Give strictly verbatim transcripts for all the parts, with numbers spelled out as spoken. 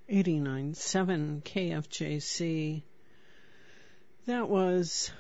eighty-nine point seven K F J C. That was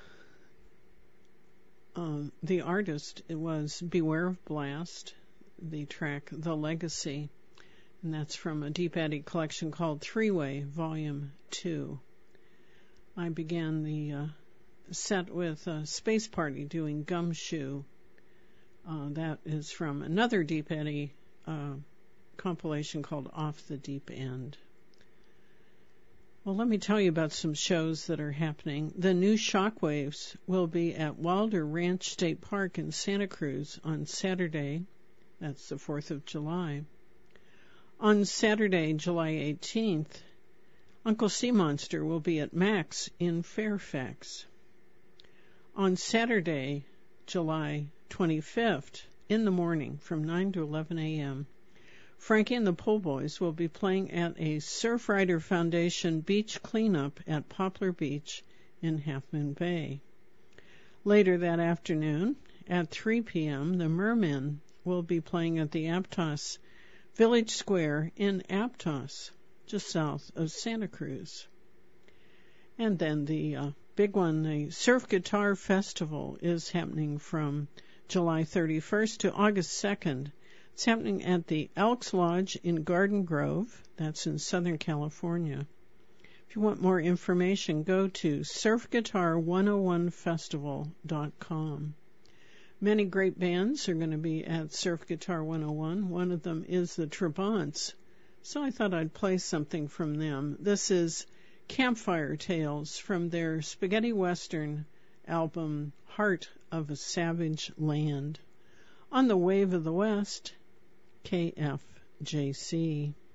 um, the artist. It was Beware of Blast, the track The Legacy, and that's from a Deep Eddy collection called Three Way, Volume two. I began the uh, set with uh, Space Party doing Gumshoe. Uh, that is from another Deep Eddy uh, compilation called Off the Deep End. Well, let me tell you about some shows that are happening. The new Shockwaves will be at Wilder Ranch State Park in Santa Cruz on Saturday. That's the fourth of July. On Saturday, July eighteenth, Uncle Sea Monster will be at Max in Fairfax. On Saturday, July twenty-fifth, in the morning from nine to eleven a.m., Frankie and the Pool Boys will be playing at a Surfrider Foundation beach cleanup at Poplar Beach in Half Moon Bay. Later that afternoon, at three p.m., the Mermen will be playing at the Aptos Village Square in Aptos, just south of Santa Cruz. And then the uh, big one, the Surf Guitar Festival, is happening from July thirty-first to August second. It's happening at the Elks Lodge in Garden Grove. That's in Southern California. If you want more information, go to surf guitar one oh one festival dot com. Many great bands are going to be at Surf Guitar one oh one. One of them is the Trabants, so I thought I'd play something from them. This is Campfire Tales from their Spaghetti Western album, Heart of a Savage Land. On the Wave of the West, K F J C.